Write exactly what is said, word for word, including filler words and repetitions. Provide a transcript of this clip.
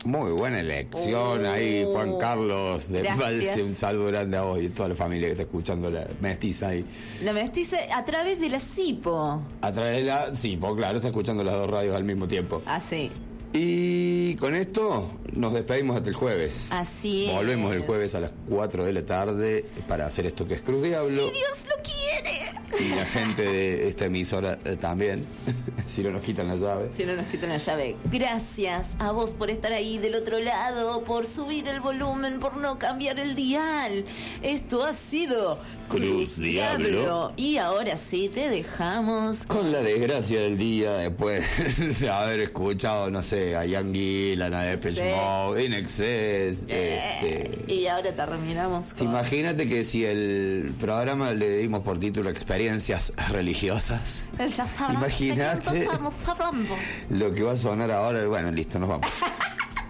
Muy buena elección Oh, ahí, Juan Carlos de gracias. Valse, un saludo grande a vos y a toda la familia que está escuchando la mestiza ahí. La mestiza a través de la Cipo. A través de la... Sí, pues claro, está escuchando las dos radios al mismo tiempo. Así. Y con esto nos despedimos hasta el jueves. Así es. Volvemos el jueves a las cuatro de la tarde para hacer esto que es Cruz Diablo. ¡Si Dios lo quiere! Y la gente de esta emisora eh, también, si no nos quitan la llave. Si no nos quitan la llave. Gracias a vos por estar ahí del otro lado, por subir el volumen, por no cambiar el dial. Esto ha sido Cruz Diablo. Y ahora sí te dejamos Con la desgracia del día, después de haber escuchado, no sé, a Ian Gillan, a Depeche Sí. Mode, In Excess, Eh, este... Y ahora terminamos con... Imagínate que si el programa le dimos por título Experiencias Religiosas, Ya sabrás de imagínate cuánto estamos hablando. lo que va a sonar ahora. Bueno, listo, nos vamos.